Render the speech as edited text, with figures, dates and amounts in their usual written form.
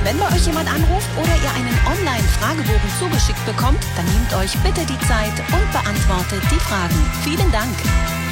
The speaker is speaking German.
Wenn bei euch jemand anruft oder ihr einen Online-Fragebogen zugeschickt bekommt, dann nehmt euch bitte die Zeit und beantwortet die Fragen. Vielen Dank.